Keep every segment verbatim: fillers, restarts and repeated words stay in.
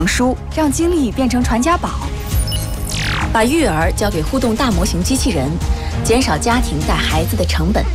书，让精力变成传家宝。把育儿交给互动大模型机器人，减少家庭带孩子的成本。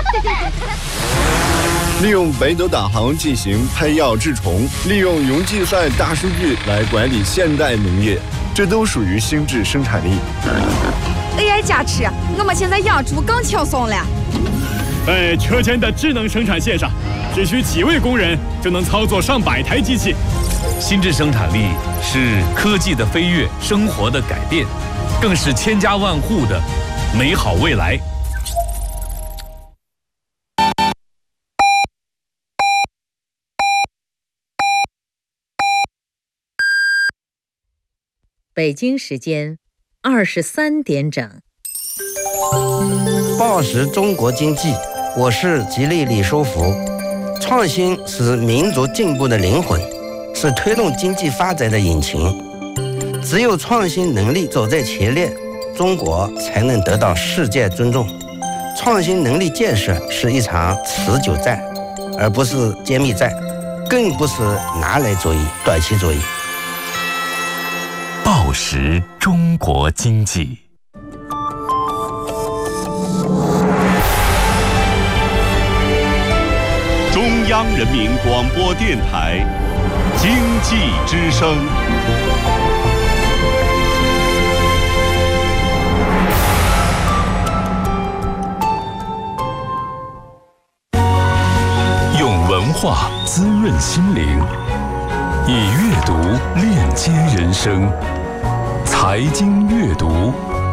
利用北斗导航进行配药治虫，利用云计算大数据来管理现代农业，这都属于心智生产力。 A I 加持，我们现在养猪更轻松了。 在车间的智能生产线上，只需几位工人就能操作上百台机器。 心智生产力是科技的飞跃，生活的改变，更是千家万户的美好未来。 北京时间二十三点整。 报时中国经济，我是吉利李书福。创新是民族进步的灵魂，是推动经济发展的引擎。只有创新能力走在前列，中国才能得到世界尊重。创新能力建设是一场持久战，而不是歼灭战，更不是拿来主义、短期主义。 报时中国经济， 中央人民广播电台经济之声。 用文化滋润心灵，以阅读链接人生。财经阅读，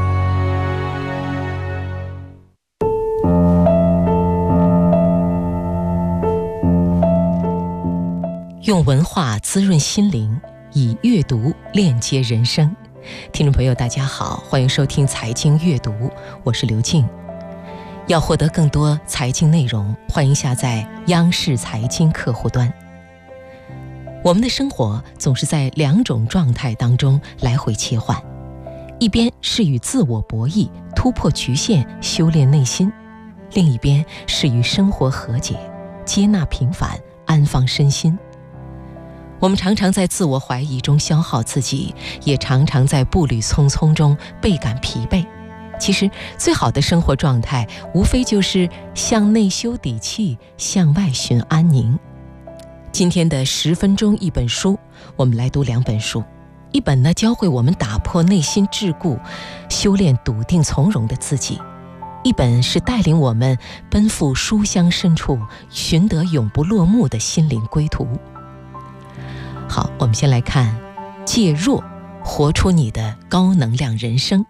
用文化滋润心灵，以阅读链接人生。听众朋友大家好，欢迎收听财经阅读，我是刘静。要获得更多财经内容，欢迎下载央视财经客户端。我们的生活总是在两种状态当中来回切换，一边是与自我博弈，突破局限，修炼内心；另一边是与生活和解，接纳平凡，安放身心。我们常常在自我怀疑中消耗自己，也常常在步履匆匆中倍感疲惫。其实最好的生活状态，无非就是向内修底气，向外寻安宁。今天的十分钟一本书，我们来读两本书。一本呢，教会我们打破内心桎梏，修炼笃定从容的自己；一本是带领我们奔赴书香深处，寻得永不落幕的心灵归途。好，我们先来看戒弱，活出你的高能量人生。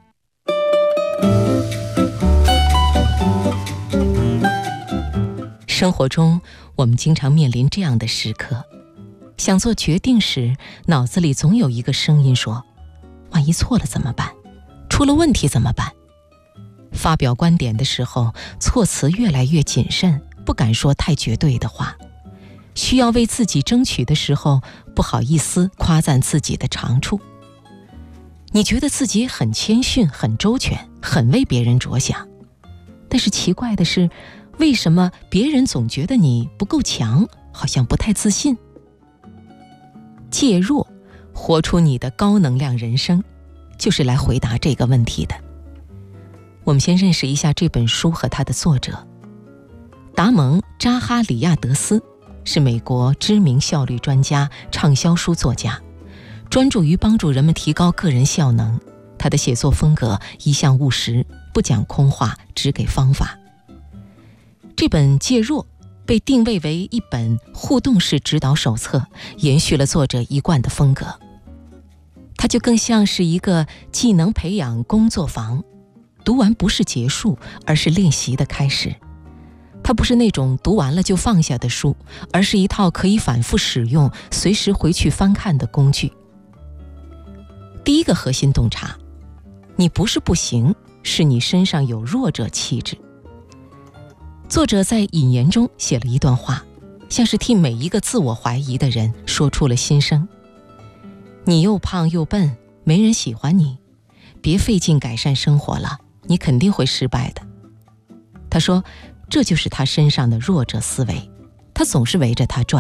生活中，我们经常面临这样的时刻，想做决定时，脑子里总有一个声音说：万一错了怎么办？出了问题怎么办？发表观点的时候，措辞越来越谨慎，不敢说太绝对的话。需要为自己争取的时候，不好意思夸赞自己的长处。你觉得自己很谦逊，很周全，很为别人着想，但是奇怪的是，为什么别人总觉得你不够强，好像不太自信？戒弱，活出你的高能量人生，就是来回答这个问题的。我们先认识一下这本书和它的作者。达蒙·扎哈里亚德斯是美国知名效率专家、畅销书作家，专注于帮助人们提高个人效能。他的写作风格一向务实，不讲空话，只给方法。这本《戒弱》被定位为一本互动式指导手册，延续了作者一贯的风格。它就更像是一个技能培养工作坊，读完不是结束，而是练习的开始。它不是那种读完了就放下的书，而是一套可以反复使用、随时回去翻看的工具。第一个核心洞察，你不是不行，是你身上有弱者气质。作者在引言中写了一段话，像是替每一个自我怀疑的人说出了心声。你又胖又笨，没人喜欢你，别费劲改善生活了，你肯定会失败的。他说，这就是他身上的弱者思维，他总是围着他转，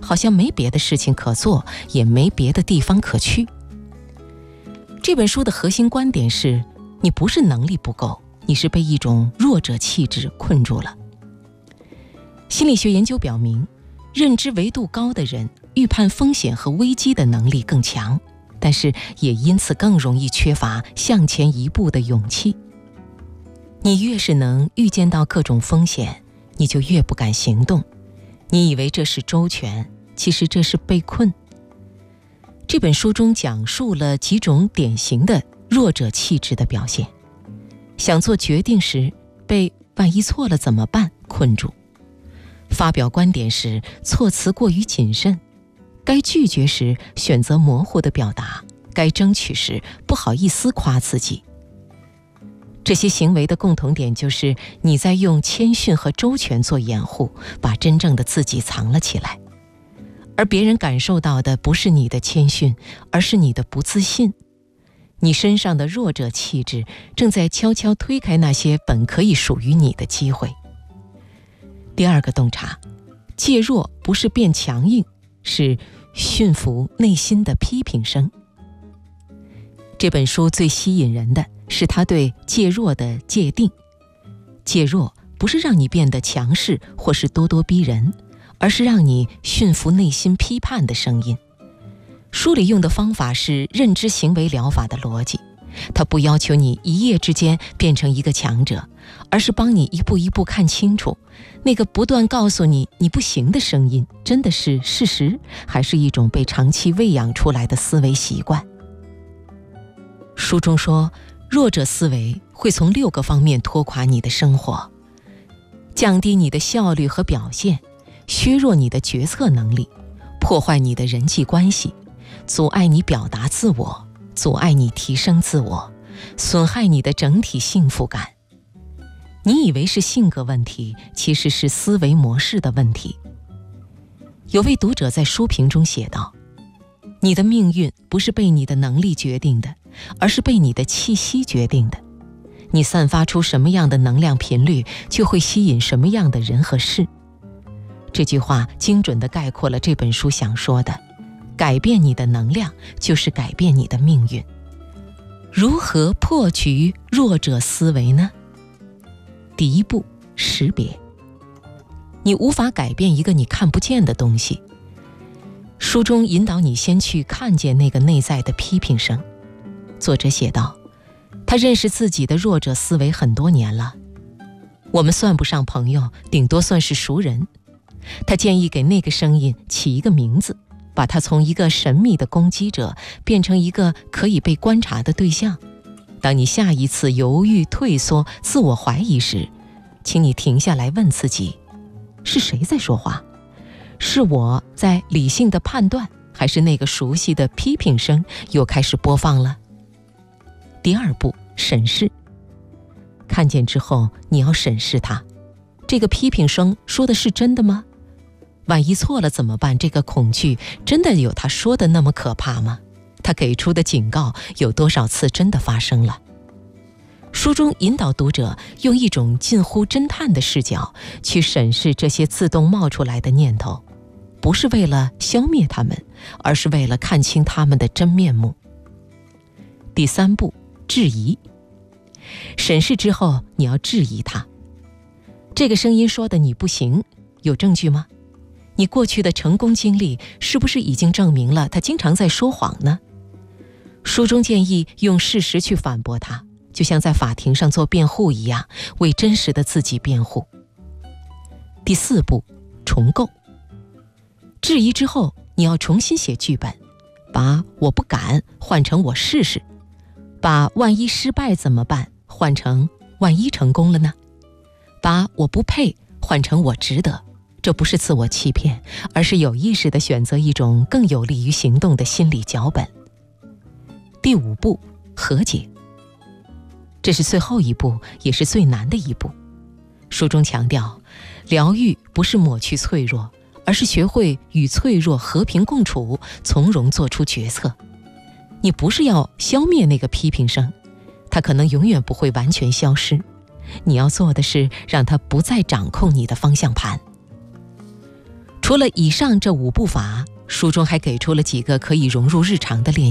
好像没别的事情可做，也没别的地方可去。这本书的核心观点是，你不是能力不够，你是被一种弱者气质困住了。心理学研究表明，认知维度高的人预判风险和危机的能力更强，但是也因此更容易缺乏向前一步的勇气。你越是能预见到各种风险，你就越不敢行动。你以为这是周全，其实这是被困。这本书中讲述了几种典型的弱者气质的表现。想做决定时被万一错了怎么办困住，发表观点时措辞过于谨慎，该拒绝时选择模糊的表达，该争取时不好意思夸自己。这些行为的共同点就是你在用谦逊和周全做掩护，把真正的自己藏了起来，而别人感受到的不是你的谦逊，而是你的不自信。你身上的弱者气质正在悄悄推开那些本可以属于你的机会。第二个洞察，介弱不是变强硬，是驯服内心的批评声。这本书最吸引人的是他对介弱的界定。介弱不是让你变得强势或是咄咄逼人，而是让你驯服内心批判的声音。书里用的方法是认知行为疗法的逻辑，它不要求你一夜之间变成一个强者，而是帮你一步一步看清楚，那个不断告诉你你不行的声音，真的是事实，还是一种被长期喂养出来的思维习惯。书中说，弱者思维会从六个方面拖垮你的生活：降低你的效率和表现，削弱你的决策能力，破坏你的人际关系，阻碍你表达自我，阻碍你提升自我，损害你的整体幸福感。你以为是性格问题，其实是思维模式的问题。有位读者在书评中写道，你的命运不是被你的能力决定的，而是被你的气息决定的。你散发出什么样的能量频率，就会吸引什么样的人和事。这句话精准地概括了这本书想说的，改变你的能量，就是改变你的命运。如何破局弱者思维呢？第一步，识别。你无法改变一个你看不见的东西。书中引导你先去看见那个内在的批评声。作者写道，他认识自己的弱者思维很多年了，我们算不上朋友，顶多算是熟人。他建议给那个声音起一个名字，把它从一个神秘的攻击者变成一个可以被观察的对象。当你下一次犹豫、退缩、自我怀疑时，请你停下来问自己，是谁在说话？是我在理性的判断，还是那个熟悉的批评声又开始播放了？第二步，审视。看见之后，你要审视它。这个批评声说的是真的吗？万一错了怎么办？这个恐惧真的有他说的那么可怕吗？他给出的警告有多少次真的发生了？书中引导读者用一种近乎侦探的视角去审视这些自动冒出来的念头，不是为了消灭它们，而是为了看清它们的真面目。第三步，质疑。审视之后，你要质疑它。这个声音说的你不行，有证据吗？你过去的成功经历是不是已经证明了他经常在说谎呢？书中建议用事实去反驳他，就像在法庭上做辩护一样，为真实的自己辩护。第四步，重构。质疑之后，你要重新写剧本，把我不敢换成我试试，把万一失败怎么办换成万一成功了呢？把我不配换成我值得。这不是自我欺骗，而是有意识地选择一种更有利于行动的心理脚本。第五步，和解。这是最后一步，也是最难的一步。书中强调，疗愈不是抹去脆弱，而是学会与脆弱和平共处，从容做出决策。你不是要消灭那个批评声，它可能永远不会完全消失。你要做的是让它不再掌控你的方向盘。 除了以上这五步法，书中还给出了几个可以融入日常的练习。